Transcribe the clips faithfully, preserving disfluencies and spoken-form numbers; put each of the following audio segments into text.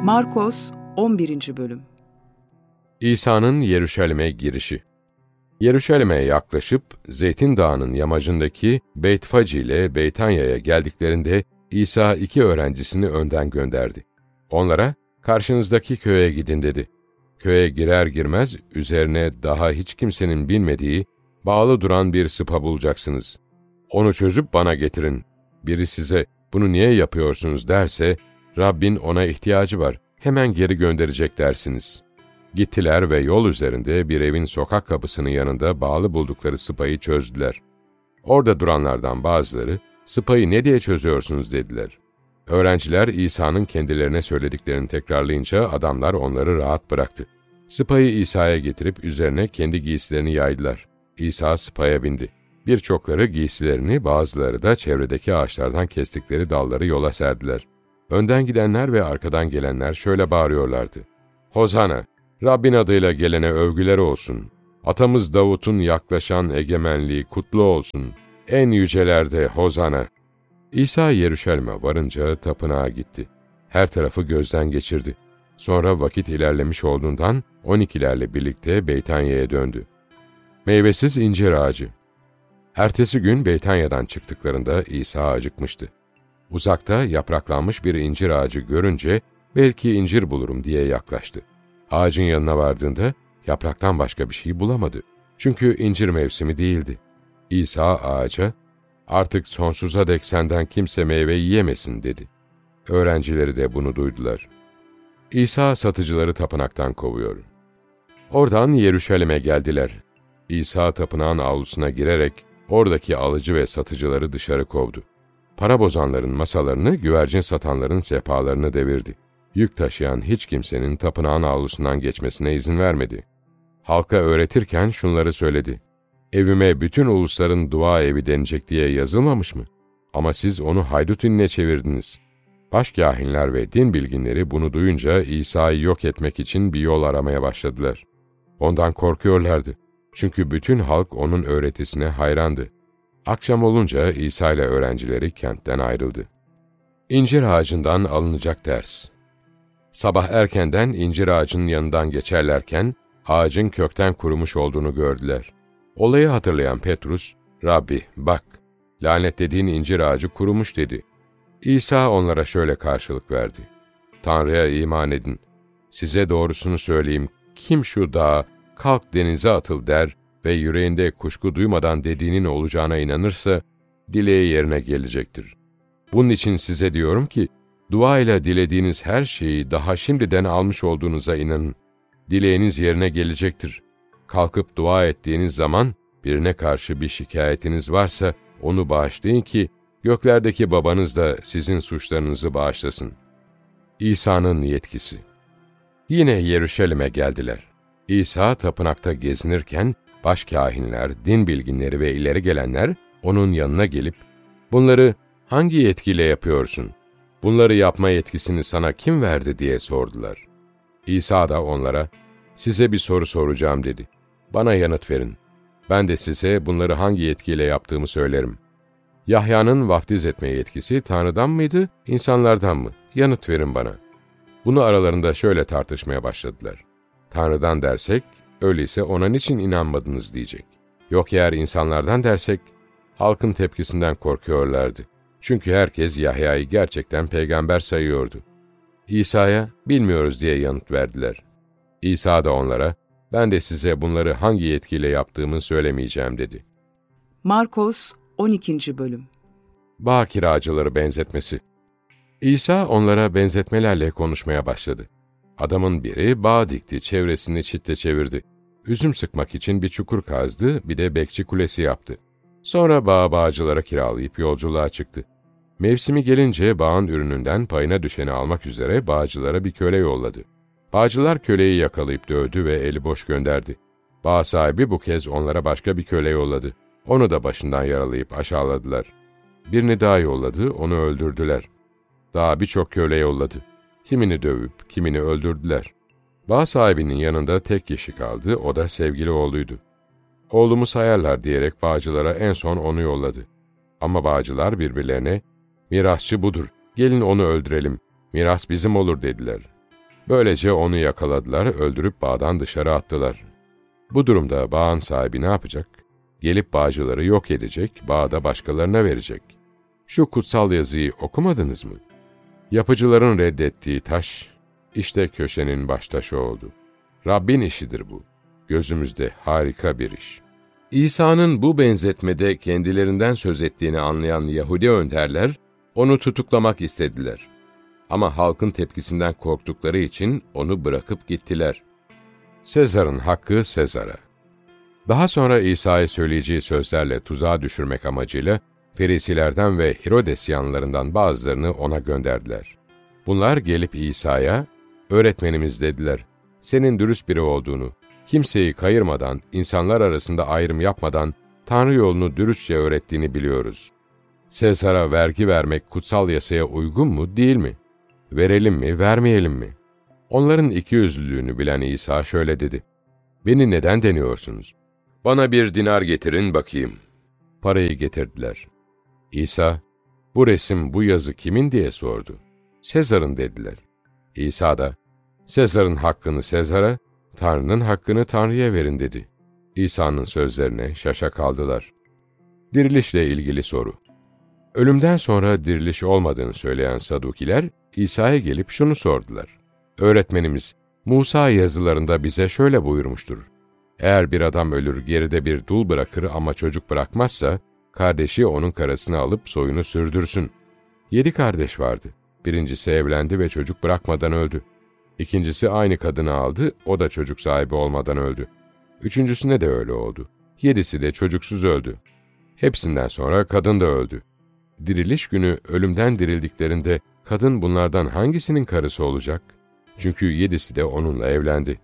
Markos on birinci Bölüm. İsa'nın Yeruşalim'e girişi. Yeruşalim'e yaklaşıp Zeytin Dağı'nın yamacındaki Beytfaci ile Beytanya'ya geldiklerinde İsa iki öğrencisini önden gönderdi. Onlara, karşınızdaki köye gidin dedi. Köye girer girmez üzerine daha hiç kimsenin binmediği, bağlı duran bir sıpa bulacaksınız. Onu çözüp bana getirin. Biri size, bunu niye yapıyorsunuz derse, Rabbin ona ihtiyacı var, hemen geri gönderecek dersiniz. Gittiler ve yol üzerinde bir evin sokak kapısının yanında bağlı buldukları sıpayı çözdüler. Orada duranlardan bazıları, sıpayı ne diye çözüyorsunuz dediler. Öğrenciler İsa'nın kendilerine söylediklerini tekrarlayınca adamlar onları rahat bıraktı. Sıpayı İsa'ya getirip üzerine kendi giysilerini yaydılar. İsa sıpaya bindi. Birçokları giysilerini, bazıları da çevredeki ağaçlardan kestikleri dalları yola serdiler. Önden gidenler ve arkadan gelenler şöyle bağırıyorlardı. Hozana! Rabbin adıyla gelene övgüler olsun. Atamız Davut'un yaklaşan egemenliği kutlu olsun. En yücelerde Hozana! İsa Yeruşalim'e varınca tapınağa gitti. Her tarafı gözden geçirdi. Sonra vakit ilerlemiş olduğundan on ikilerle birlikte Beytanya'ya döndü. Meyvesiz incir ağacı. Ertesi gün Beytanya'dan çıktıklarında İsa acıkmıştı. Uzakta yapraklanmış bir incir ağacı görünce belki incir bulurum diye yaklaştı. Ağacın yanına vardığında yapraktan başka bir şey bulamadı. Çünkü incir mevsimi değildi. İsa ağaca, "Artık sonsuza dek senden kimse meyve yiyemesin." dedi. Öğrencileri de bunu duydular. İsa satıcıları tapınaktan kovuyor. Oradan Yeruşalim'e geldiler. İsa tapınağın avlusuna girerek oradaki alıcı ve satıcıları dışarı kovdu. Para bozanların masalarını, güvercin satanların sehpalarını devirdi. Yük taşıyan hiç kimsenin tapınağın avlusundan geçmesine izin vermedi. Halka öğretirken şunları söyledi. "Evime bütün ulusların dua evi denecek diye yazılmamış mı? Ama siz onu haydut inine çevirdiniz." Başkâhinler ve din bilginleri bunu duyunca İsa'yı yok etmek için bir yol aramaya başladılar. Ondan korkuyorlardı. Çünkü bütün halk onun öğretisine hayrandı. Akşam olunca İsa ile öğrencileri kentten ayrıldı. İncir ağacından alınacak ders. Sabah erkenden incir ağacının yanından geçerlerken ağacın kökten kurumuş olduğunu gördüler. Olayı hatırlayan Petrus, "Rabbi, bak, lanetlediğin incir ağacı kurumuş." dedi. İsa onlara şöyle karşılık verdi. "Tanrı'ya iman edin. Size doğrusunu söyleyeyim, kim şu dağa, kalk denize atıl der ve yüreğinde kuşku duymadan dediğinin olacağına inanırsa, dileği yerine gelecektir. Bunun için size diyorum ki, duayla dilediğiniz her şeyi daha şimdiden almış olduğunuza inanın. Dileğiniz yerine gelecektir. Kalkıp dua ettiğiniz zaman, birine karşı bir şikayetiniz varsa, onu bağışlayın ki, göklerdeki babanız da sizin suçlarınızı bağışlasın." İsa'nın yetkisi. Yine Yeruşalim'e geldiler. İsa tapınakta gezinirken, başkâhinler, din bilginleri ve ileri gelenler onun yanına gelip, "Bunları hangi yetkiyle yapıyorsun? Bunları yapma yetkisini sana kim verdi?" diye sordular. İsa da onlara, "Size bir soru soracağım." dedi. "Bana yanıt verin. Ben de size bunları hangi yetkiyle yaptığımı söylerim. Yahya'nın vaftiz etme yetkisi Tanrı'dan mıydı, insanlardan mı? Yanıt verin bana." Bunu aralarında şöyle tartışmaya başladılar. Tanrı'dan dersek, öyleyse ona niçin inanmadınız diyecek. Yok eğer insanlardan dersek, halkın tepkisinden korkuyorlardı. Çünkü herkes Yahya'yı gerçekten peygamber sayıyordu. İsa'ya, "Bilmiyoruz." diye yanıt verdiler. İsa da onlara, "Ben de size bunları hangi yetkiyle yaptığımı söylemeyeceğim." dedi. Markos on ikinci Bölüm. Bağ kiracıları benzetmesi. İsa onlara benzetmelerle konuşmaya başladı. Adamın biri bağ dikti, çevresini çitle çevirdi. Üzüm sıkmak için bir çukur kazdı, bir de bekçi kulesi yaptı. Sonra bağı bağcılara kiralayıp yolculuğa çıktı. Mevsimi gelince bağın ürününden payına düşeni almak üzere bağcılara bir köle yolladı. Bağcılar köleyi yakalayıp dövdü ve eli boş gönderdi. Bağ sahibi bu kez onlara başka bir köle yolladı. Onu da başından yaralayıp aşağıladılar. Birini daha yolladı, onu öldürdüler. Daha birçok köle yolladı. Kimini dövüp, kimini öldürdüler. Bağ sahibinin yanında tek kişi kaldı, o da sevgili oğluydu. "Oğlumu sayarlar." diyerek bağcılara en son onu yolladı. Ama bağcılar birbirlerine, "Mirasçı budur, gelin onu öldürelim, miras bizim olur." dediler. Böylece onu yakaladılar, öldürüp bağdan dışarı attılar. Bu durumda bağın sahibi ne yapacak? Gelip bağcıları yok edecek, bağı da başkalarına verecek. Şu kutsal yazıyı okumadınız mı? Yapıcıların reddettiği taş, işte köşenin baştaşı oldu. Rabbin işidir bu. Gözümüzde harika bir iş. İsa'nın bu benzetmede kendilerinden söz ettiğini anlayan Yahudi önderler, onu tutuklamak istediler. Ama halkın tepkisinden korktukları için onu bırakıp gittiler. Sezar'ın hakkı Sezar'a. Daha sonra İsa'ya söyleyeceği sözlerle tuzağa düşürmek amacıyla Ferisilerden ve Herodesyanlarından bazılarını ona gönderdiler. Bunlar gelip İsa'ya, "Öğretmenimiz," dediler, "senin dürüst biri olduğunu, kimseyi kayırmadan, insanlar arasında ayrım yapmadan Tanrı yolunu dürüstçe öğrettiğini biliyoruz. Sezar'a vergi vermek kutsal yasaya uygun mu, değil mi? Verelim mi, vermeyelim mi?" Onların ikiyüzlülüğünü bilen İsa şöyle dedi: "Beni neden deniyorsunuz? Bana bir dinar getirin bakayım." Parayı getirdiler. İsa, "Bu resim, bu yazı kimin?" diye sordu. "Sezar'ın," dediler. İsa da, "Sezar'ın hakkını Sezar'a, Tanrı'nın hakkını Tanrı'ya verin," dedi. İsa'nın sözlerine şaşa kaldılar. Dirilişle ilgili soru. Ölümden sonra diriliş olmadığını söyleyen Sadukiler, İsa'ya gelip şunu sordular: "Öğretmenimiz, Musa yazılarında bize şöyle buyurmuştur: Eğer bir adam ölür, geride bir dul bırakır ama çocuk bırakmazsa, kardeşi onun karısını alıp soyunu sürdürsün. Yedi kardeş vardı. Birincisi evlendi ve çocuk bırakmadan öldü. İkincisi aynı kadını aldı, o da çocuk sahibi olmadan öldü. Üçüncüsüne de öyle oldu. Yedisi de çocuksuz öldü. Hepsinden sonra kadın da öldü. Diriliş günü ölümden dirildiklerinde kadın bunlardan hangisinin karısı olacak? Çünkü yedisi de onunla evlendi."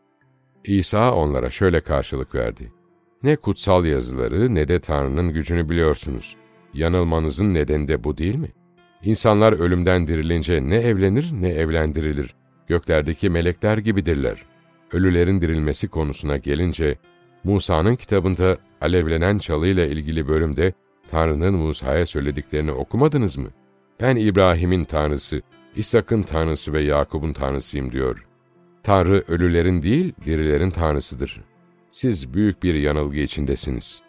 İsa onlara şöyle karşılık verdi: "Ne kutsal yazıları ne de Tanrı'nın gücünü biliyorsunuz. Yanılmanızın nedeni de bu değil mi? İnsanlar ölümden dirilince ne evlenir ne evlendirilir. Göklerdeki melekler gibidirler. Ölülerin dirilmesi konusuna gelince, Musa'nın kitabında alevlenen çalıyla ilgili bölümde Tanrı'nın Musa'ya söylediklerini okumadınız mı? Ben İbrahim'in Tanrısı, İshak'ın Tanrısı ve Yakup'un Tanrısıyım diyor. Tanrı ölülerin değil, dirilerin Tanrısıdır. Siz büyük bir yanılgı içindesiniz."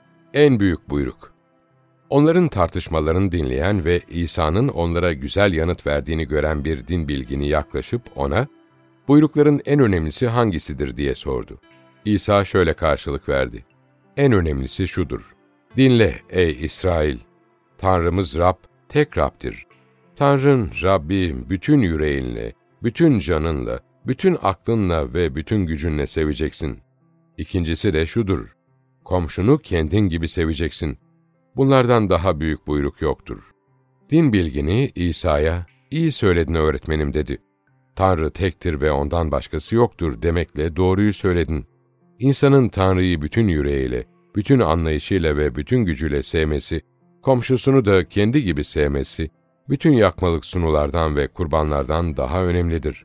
En büyük buyruk. Onların tartışmalarını dinleyen ve İsa'nın onlara güzel yanıt verdiğini gören bir din bilgini yaklaşıp ona, "Buyrukların en önemlisi hangisidir?" diye sordu. İsa şöyle karşılık verdi: "En önemlisi şudur: Dinle ey İsrail! Tanrımız Rab, tek Rab'dir. Tanrın, Rabbi bütün yüreğinle, bütün canınla, bütün aklınla ve bütün gücünle seveceksin. İkincisi de şudur: Komşunu kendin gibi seveceksin. Bunlardan daha büyük buyruk yoktur." Din bilgini İsa'ya, "İyi söyledin öğretmenim," dedi. "Tanrı tektir ve ondan başkası yoktur demekle doğruyu söyledin. İnsanın Tanrı'yı bütün yüreğiyle, bütün anlayışıyla ve bütün gücüyle sevmesi, komşusunu da kendi gibi sevmesi, bütün yakmalık sunulardan ve kurbanlardan daha önemlidir."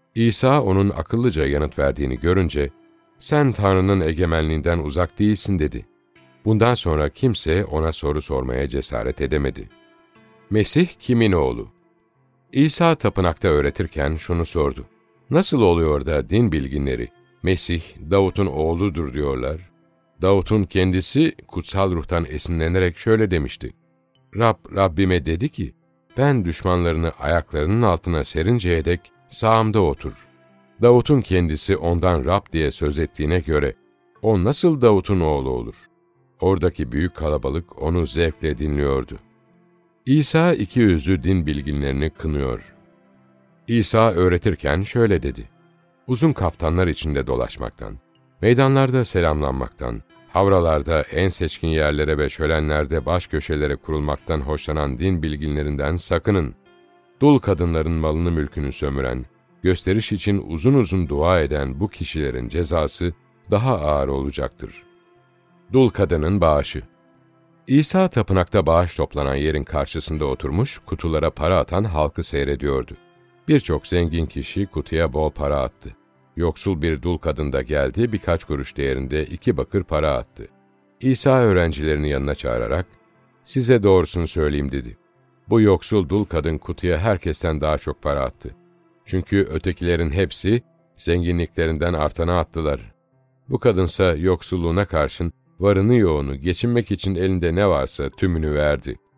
İsa onun akıllıca yanıt verdiğini görünce, "Sen Tanrı'nın egemenliğinden uzak değilsin," dedi. Bundan sonra kimse ona soru sormaya cesaret edemedi. Mesih kimin oğlu? İsa tapınakta öğretirken şunu sordu: "Nasıl oluyor da din bilginleri, Mesih, Davut'un oğludur diyorlar?" Davut'un kendisi kutsal ruhtan esinlenerek şöyle demişti: "Rab, Rabbime dedi ki, ben düşmanlarını ayaklarının altına serinceye dek sağımda otur." Davut'un kendisi ondan Rab diye söz ettiğine göre, o nasıl Davut'un oğlu olur? Oradaki büyük kalabalık onu zevkle dinliyordu. İsa ikiyüzlü din bilginlerini kınıyor. İsa öğretirken şöyle dedi: "Uzun kaftanlar içinde dolaşmaktan, meydanlarda selamlanmaktan, havralarda, en seçkin yerlere ve şölenlerde baş köşelere kurulmaktan hoşlanan din bilginlerinden sakının. Dul kadınların malını mülkünü sömüren, gösteriş için uzun uzun dua eden bu kişilerin cezası daha ağır olacaktır." Dul kadının bağışı. İsa tapınakta bağış toplanan yerin karşısında oturmuş, kutulara para atan halkı seyrediyordu. Birçok zengin kişi kutuya bol para attı. Yoksul bir dul kadın da geldi, birkaç kuruş değerinde iki bakır para attı. İsa öğrencilerini yanına çağırarak, "Size doğrusunu söyleyeyim," dedi. "Bu yoksul dul kadın kutuya herkesten daha çok para attı. Çünkü ötekilerin hepsi zenginliklerinden artana attılar. Bu kadınsa yoksulluğuna karşın varını yoğunu geçinmek için elinde ne varsa tümünü verdi.